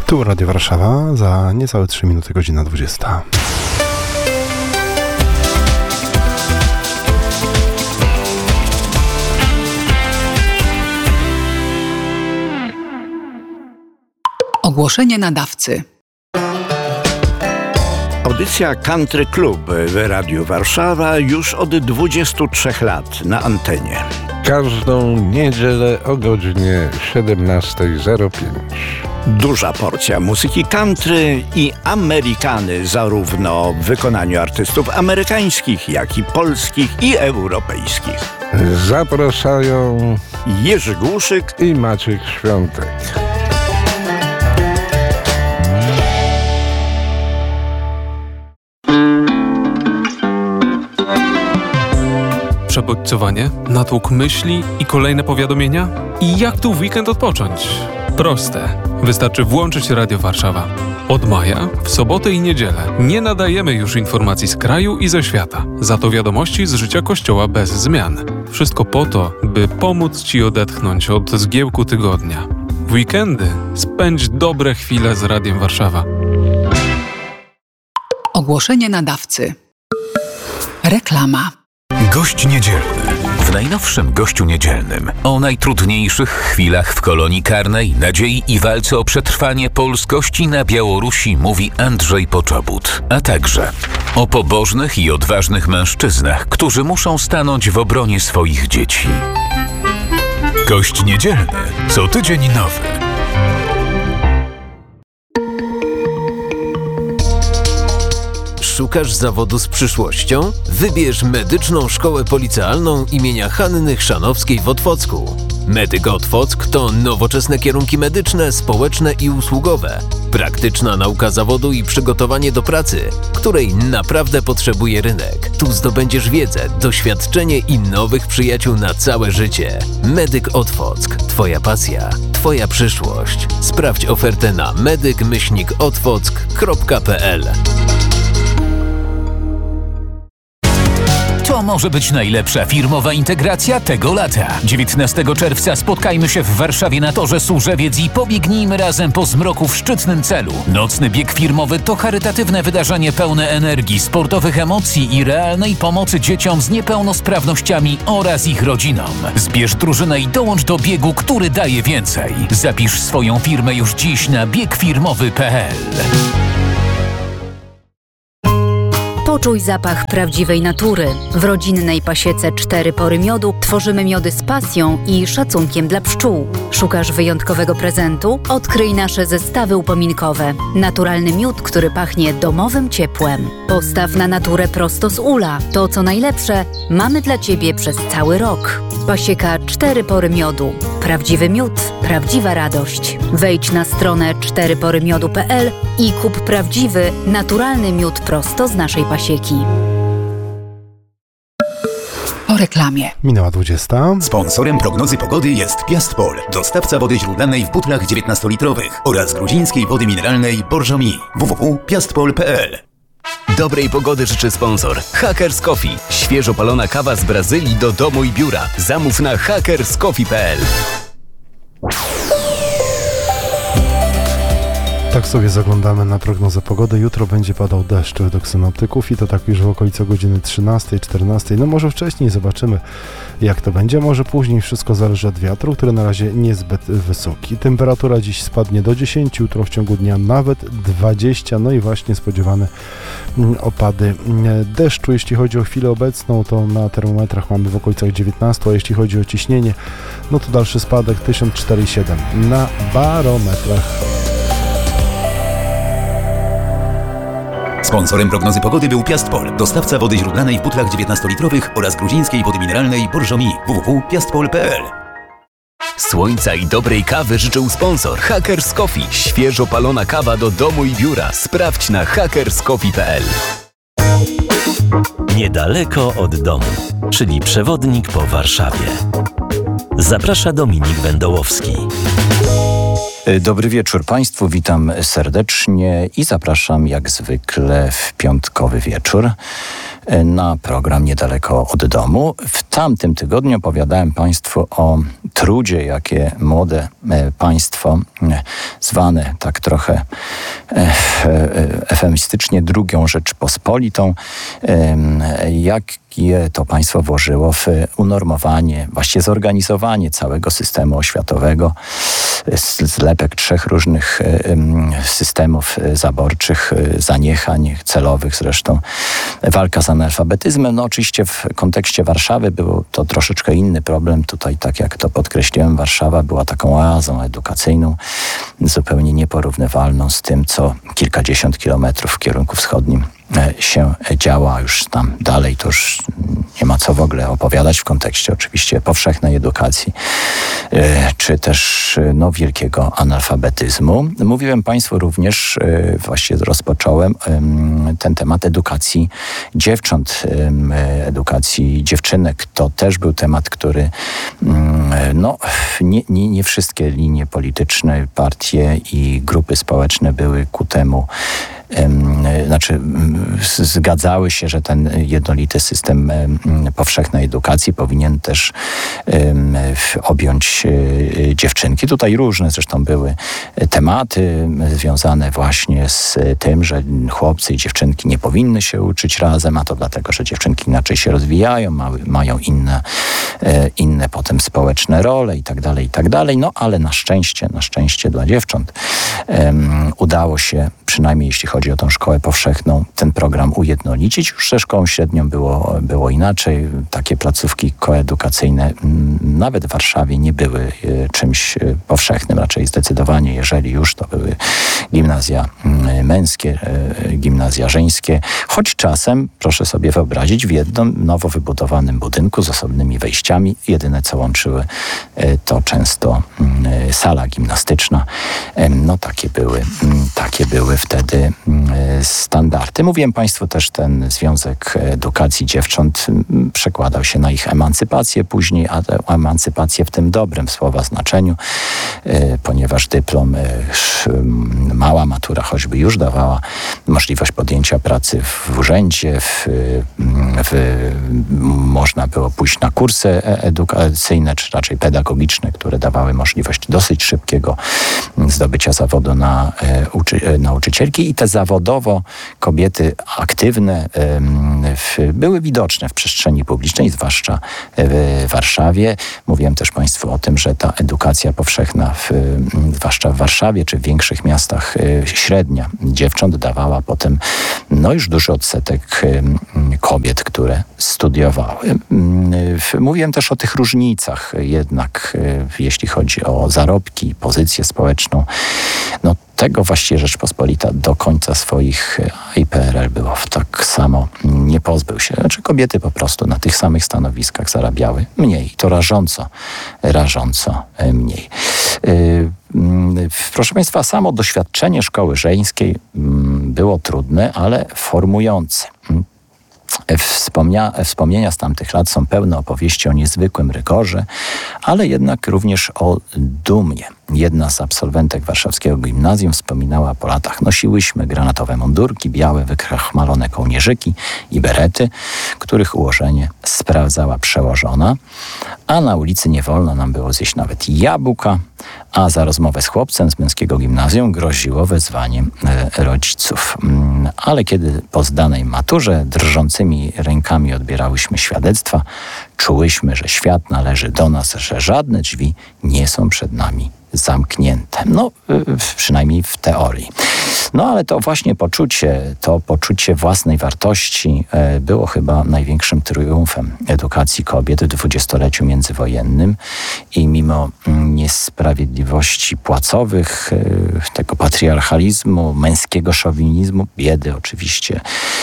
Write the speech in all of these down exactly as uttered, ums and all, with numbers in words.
Tu Radio Warszawa, za niecałe trzy minuty, godzina dwudziesta. Ogłoszenie nadawcy. Audycja Country Club w Radiu Warszawa już od dwudziestu trzech lat na antenie. Każdą niedzielę o godzinie siedemnasta zero pięć. Duża porcja muzyki country i amerykany, zarówno w wykonaniu artystów amerykańskich, jak i polskich i europejskich. Zapraszają Jerzy Głuszyk i Maciek Świątek. Przebodźcowanie, natłok myśli i kolejne powiadomienia? I jak tu w weekend odpocząć? Proste. Wystarczy włączyć Radio Warszawa. Od maja, w soboty i niedzielę, nie nadajemy już informacji z kraju i ze świata. Za to wiadomości z życia Kościoła bez zmian. Wszystko po to, by pomóc Ci odetchnąć od zgiełku tygodnia. W weekendy spędź dobre chwile z Radiem Warszawa. Ogłoszenie nadawcy. Reklama. Gość niedzielny. W najnowszym Gościu Niedzielnym o najtrudniejszych chwilach w kolonii karnej, nadziei i walce o przetrwanie polskości na Białorusi mówi Andrzej Poczobut, a także o pobożnych i odważnych mężczyznach, którzy muszą stanąć w obronie swoich dzieci. Gość Niedzielny. Co tydzień nowy. Szukasz zawodu z przyszłością? Wybierz Medyczną Szkołę Policealną imienia Hanny Chrzanowskiej w Otwocku. Medyk Otwock to nowoczesne kierunki medyczne, społeczne i usługowe. Praktyczna nauka zawodu i przygotowanie do pracy, której naprawdę potrzebuje rynek. Tu zdobędziesz wiedzę, doświadczenie i nowych przyjaciół na całe życie. Medyk Otwock. Twoja pasja, Twoja przyszłość. Sprawdź ofertę na medyk myślnik otwock kropka p l. To może być najlepsza firmowa integracja tego lata. dziewiętnastego czerwca spotkajmy się w Warszawie na Torze Służewiec i pobiegnijmy razem po zmroku w szczytnym celu. Nocny bieg firmowy to charytatywne wydarzenie pełne energii, sportowych emocji i realnej pomocy dzieciom z niepełnosprawnościami oraz ich rodzinom. Zbierz drużynę i dołącz do biegu, który daje więcej. Zapisz swoją firmę już dziś na bieg firmowy kropka p l. Poczuj zapach prawdziwej natury. W rodzinnej pasiece Cztery Pory Miodu tworzymy miody z pasją i szacunkiem dla pszczół. Szukasz wyjątkowego prezentu? Odkryj nasze zestawy upominkowe. Naturalny miód, który pachnie domowym ciepłem. Postaw na naturę prosto z ula. To, co najlepsze, mamy dla Ciebie przez cały rok. Pasieka Cztery Pory Miodu. Prawdziwy miód, prawdziwa radość. Wejdź na stronę cztery pory miodu kropka p l i kup prawdziwy, naturalny miód prosto z naszej pasieki. O reklamie. Minęła dwudziesta. Sponsorem prognozy pogody jest Piastpol, dostawca wody źródlanej w butlach dziewiętnastolitrowych oraz gruzińskiej wody mineralnej Borżomi. w w w kropka piastpol kropka p l. Dobrej pogody życzy sponsor Hackers Coffee. Świeżo palona kawa z Brazylii do domu i biura. Zamów na hackers coffee kropka p l. Tak sobie zaglądamy na prognozę pogody. Jutro będzie padał deszcz według synoptyków i to tak już w okolicy godziny trzynastej, czternastej. No może wcześniej zobaczymy, jak to będzie. Może później, wszystko zależy od wiatru, który na razie niezbyt wysoki. Temperatura dziś spadnie do dziesięciu, jutro w ciągu dnia nawet dwadzieścia. No i właśnie spodziewane opady deszczu. Jeśli chodzi o chwilę obecną, to na termometrach mamy w okolicach dziewiętnaście, a jeśli chodzi o ciśnienie, no to dalszy spadek tysiąc cztery przecinek siedem na barometrach. Sponsorem prognozy pogody był Piastpol, dostawca wody źródlanej w butlach dziewiętnastolitrowych oraz gruzińskiej wody mineralnej Borżomi. w w w kropka piastpol kropka p l. Słońca i dobrej kawy życzył sponsor Hackers Coffee. Świeżo palona kawa do domu i biura. Sprawdź na hackers coffee kropka p l. Niedaleko od domu, czyli przewodnik po Warszawie. Zaprasza Dominik Wędołowski. Dobry wieczór Państwu, witam serdecznie i zapraszam jak zwykle w piątkowy wieczór. na program Niedaleko od domu. W tamtym tygodniu opowiadałem Państwu o trudzie, jakie młode państwo, zwane tak trochę eufemistycznie drugą Rzeczpospolitą, jakie to państwo włożyło w unormowanie, właściwie zorganizowanie całego systemu oświatowego, zlepek trzech różnych systemów zaborczych, zaniechań celowych zresztą. Walka z analfabetyzmem, no oczywiście w kontekście Warszawy był to troszeczkę inny problem. Tutaj, tak jak to podkreśliłem, Warszawa była taką oazą edukacyjną, zupełnie nieporównywalną z tym, co kilkadziesiąt kilometrów w kierunku wschodnim się działa. Już tam dalej to już nie ma co w ogóle opowiadać w kontekście oczywiście powszechnej edukacji, czy też no, wielkiego analfabetyzmu. Mówiłem Państwu również, właściwie rozpocząłem ten temat edukacji dziewcząt, edukacji dziewczynek. To też był temat, który no, nie, nie, nie wszystkie linie polityczne, partie i grupy społeczne były ku temu znaczy zgadzały się, że ten jednolity system powszechnej edukacji powinien też objąć dziewczynki. Tutaj różne zresztą były tematy związane właśnie z tym, że chłopcy i dziewczynki nie powinny się uczyć razem, a to dlatego, że dziewczynki inaczej się rozwijają, ma, mają inne, inne potem społeczne role i tak dalej, i tak dalej. No ale na szczęście, na szczęście dla dziewcząt udało się, przynajmniej jeśli chodzi o tą szkołę powszechną, ten program ujednolicić. Już ze szkołą średnią było, było inaczej. Takie placówki koedukacyjne nawet w Warszawie nie były czymś powszechnym. Raczej zdecydowanie, jeżeli już, to były gimnazja męskie, gimnazja żeńskie. Choć czasem, proszę sobie wyobrazić, w jednym nowo wybudowanym budynku z osobnymi wejściami. Jedyne, co łączyły, to często sala gimnastyczna. No takie były, takie były wtedy standardy. Mówiłem Państwu też, ten związek edukacji dziewcząt przekładał się na ich emancypację później, a tę emancypację w tym dobrym słowa znaczeniu, ponieważ dyplom, mała matura choćby już dawała możliwość podjęcia pracy w urzędzie, w, w, można było pójść na kursy edukacyjne, czy raczej pedagogiczne, które dawały możliwość dosyć szybkiego zdobycia zawodu na uczy, nauczycielki i te zawodowo kobiety aktywne były widoczne w przestrzeni publicznej, zwłaszcza w Warszawie. Mówiłem też Państwu o tym, że ta edukacja powszechna, w, zwłaszcza w Warszawie czy w większych miastach średnia dziewcząt dawała potem no już duży odsetek kobiet, które studiowały. Mówiłem też o tych różnicach jednak, jeśli chodzi o zarobki, pozycję społeczną. No tego właściwie Rzeczpospolita do końca swoich i P R L było tak samo, nie pozbył się. Znaczy kobiety po prostu na tych samych stanowiskach zarabiały mniej. To rażąco, rażąco mniej. Proszę Państwa, samo doświadczenie szkoły żeńskiej było trudne, ale formujące. Wspomnia, wspomnienia z tamtych lat są pełne opowieści o niezwykłym rygorze, ale jednak również o dumie. Jedna z absolwentek warszawskiego gimnazjum wspominała po latach: nosiłyśmy granatowe mundurki, białe wykrachmalone kołnierzyki i berety, których ułożenie sprawdzała przełożona, a na ulicy nie wolno nam było zjeść nawet jabłka, a za rozmowę z chłopcem z męskiego gimnazjum groziło wezwanie e, rodziców. Ale kiedy po zdanej maturze drżącymi rękami odbierałyśmy świadectwa, czułyśmy, że świat należy do nas, że żadne drzwi nie są przed nami zamknięte. No, przynajmniej w teorii. No, ale to właśnie poczucie, to poczucie własnej wartości było chyba największym triumfem edukacji kobiet w dwudziestoleciu międzywojennym i mimo niesprawiedliwości płacowych, tego patriarchalizmu, męskiego szowinizmu, biedy oczywiście,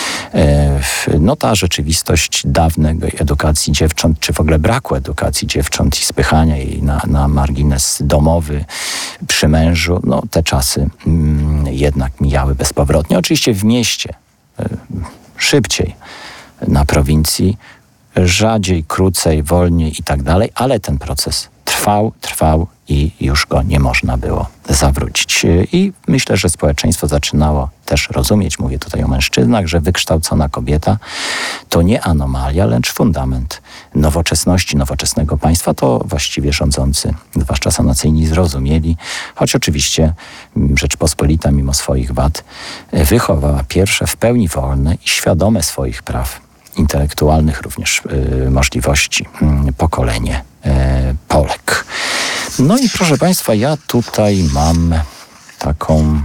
no ta rzeczywistość dawnej edukacji dziewcząt, czy w ogóle braku edukacji dziewcząt i spychania jej na, na margines domowy przy mężu, no te czasy mm, jednak mijały bezpowrotnie. Oczywiście w mieście y, szybciej, na prowincji rzadziej, krócej, wolniej i tak dalej, ale ten proces trwał. trwał, trwał i już go nie można było zawrócić. I myślę, że społeczeństwo zaczynało też rozumieć, mówię tutaj o mężczyznach, że wykształcona kobieta to nie anomalia, lecz fundament nowoczesności, nowoczesnego państwa. To właściwie rządzący, zwłaszcza sanacyjni, zrozumieli, choć oczywiście Rzeczpospolita mimo swoich wad wychowała pierwsze w pełni wolne i świadome swoich praw intelektualnych, również y, możliwości y, pokolenie y, Polek. No i proszę Państwa, ja tutaj mam taką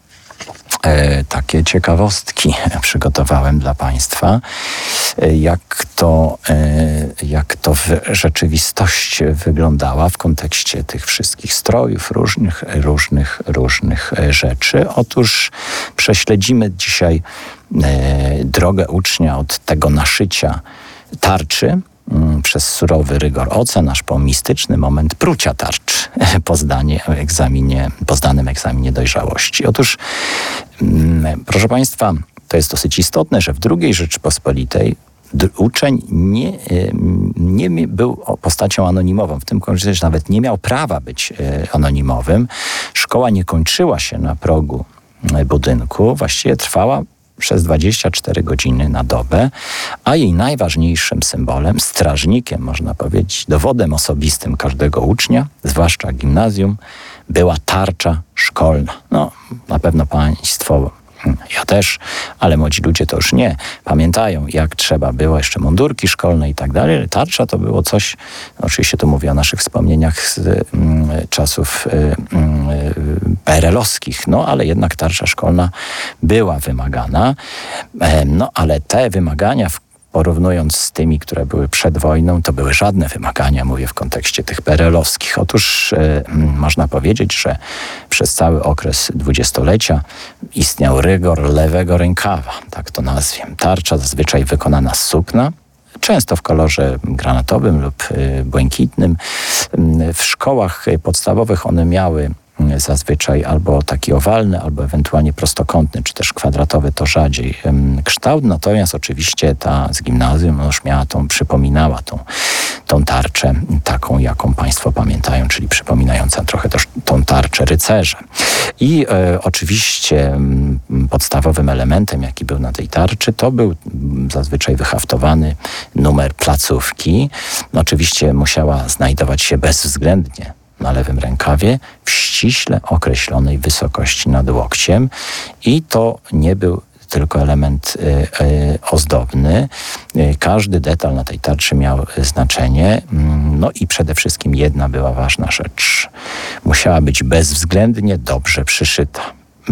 E, takie ciekawostki przygotowałem dla Państwa, e, jak to, e, jak to w rzeczywistości wyglądała w kontekście tych wszystkich strojów, różnych, różnych, różnych rzeczy. Otóż prześledzimy dzisiaj e, drogę ucznia od tego naszycia tarczy przez surowy rygor ocen, aż po mistyczny moment prucia tarczy po, zdanie, egzaminie, po zdanym egzaminie dojrzałości. Otóż, proszę Państwa, to jest dosyć istotne, że w drugiej Rzeczypospolitej uczeń nie, nie był postacią anonimową. W tym kontekście nawet nie miał prawa być anonimowym. Szkoła nie kończyła się na progu budynku, właściwie trwała przez dwadzieścia cztery godziny na dobę, a jej najważniejszym symbolem, strażnikiem, można powiedzieć, dowodem osobistym każdego ucznia, zwłaszcza gimnazjum, była tarcza szkolna. No, na pewno Państwo, ja też, ale młodzi ludzie to już nie, pamiętają, jak trzeba było, jeszcze mundurki szkolne i tak dalej. Tarcza to było coś, no oczywiście tu mówię o naszych wspomnieniach z y, czasów y, y, P R L-owskich, no ale jednak tarcza szkolna była wymagana. E, no ale te wymagania w porównując z tymi, które były przed wojną, to były żadne wymagania, mówię w kontekście tych P R L-owskich. Otóż e, można powiedzieć, że przez cały okres dwudziestolecia istniał rygor lewego rękawa, tak to nazwiem. Tarcza zazwyczaj wykonana z sukna, często w kolorze granatowym lub y, błękitnym. W szkołach podstawowych one miały zazwyczaj albo taki owalny, albo ewentualnie prostokątny, czy też kwadratowy, to rzadziej ym, kształt. Natomiast oczywiście ta z gimnazjum no już miała tą, przypominała tą, tą tarczę, taką jaką Państwo pamiętają, czyli przypominająca trochę też tą tarczę rycerza. I e, oczywiście m, podstawowym elementem, jaki był na tej tarczy, to był m, zazwyczaj wyhaftowany numer placówki. No, oczywiście musiała znajdować się bezwzględnie na lewym rękawie w ściśle określonej wysokości nad łokciem i to nie był tylko element y, y, ozdobny. Y, każdy detal na tej tarczy miał znaczenie. No i przede wszystkim jedna była ważna rzecz. Musiała być bezwzględnie dobrze przyszyta.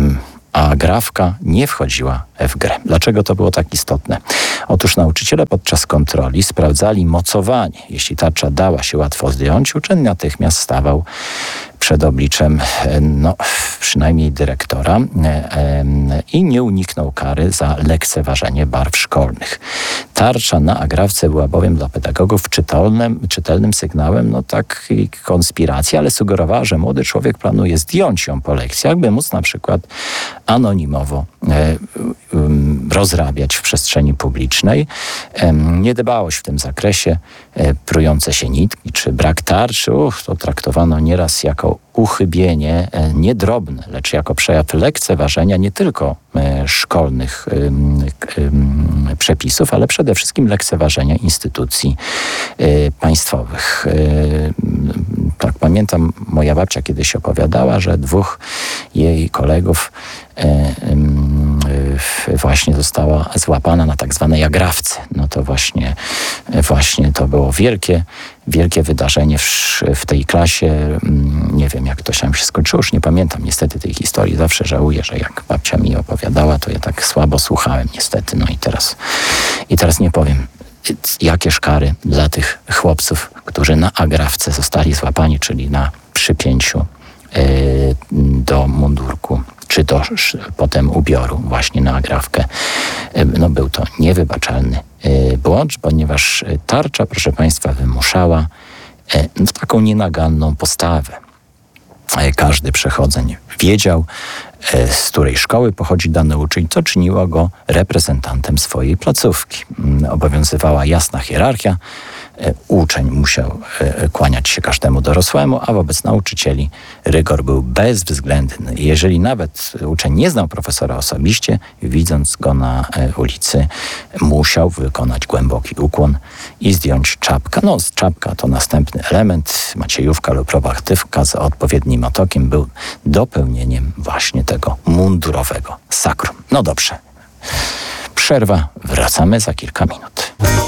A grafka nie wchodziła w grę. Dlaczego to było tak istotne? Otóż nauczyciele podczas kontroli sprawdzali mocowanie. Jeśli tarcza dała się łatwo zdjąć, uczeń natychmiast stawał przed obliczem no, przynajmniej dyrektora e, e, i nie uniknął kary za lekceważenie barw szkolnych. Tarcza na agrafce była bowiem dla pedagogów czytelnym, czytelnym sygnałem no takiej konspiracji, ale sugerowała, że młody człowiek planuje zdjąć ją po lekcjach, by móc na przykład anonimowo e, um, rozrabiać w przestrzeni publicznej. E, nie dbałość w tym zakresie, e, prujące się nitki czy brak tarczy, uch, to traktowano nieraz jako uchybienie e, nie drobne, lecz jako przejaw lekceważenia nie tylko e, szkolnych e, e, przepisów, ale przede wszystkim lekceważenia instytucji e, państwowych. E, tak pamiętam, moja babcia kiedyś opowiadała, że dwóch jej kolegów e, e, właśnie została złapana na tak zwanej agrafce. No to właśnie, właśnie to było wielkie, wielkie wydarzenie w, w tej klasie. Nie wiem, jak to się skończyło, już nie pamiętam niestety tej historii. Zawsze żałuję, że jak babcia mi opowiadała, to ja tak słabo słuchałem niestety. No i teraz, i teraz nie powiem, jakież kary dla tych chłopców, którzy na agrafce zostali złapani, czyli na przypięciu y, do mundurku, czy do potem ubioru właśnie na agrafkę. Y, no był to niewybaczalny y, błąd, ponieważ tarcza, proszę Państwa, wymuszała y, no, taką nienaganną postawę. Każdy przechodzeń wiedział, z której szkoły pochodzi dany uczeń, co czyniło go reprezentantem swojej placówki. Obowiązywała jasna hierarchia Uczeń musiał kłaniać się każdemu dorosłemu, a wobec nauczycieli rygor był bezwzględny. Jeżeli nawet uczeń nie znał profesora osobiście, widząc go na ulicy, musiał wykonać głęboki ukłon i zdjąć czapkę. No, czapka to następny element. Maciejówka lub prowachtywka z odpowiednim otokiem był dopełnieniem właśnie tego mundurowego sakrum. No dobrze. Przerwa. Wracamy za kilka minut.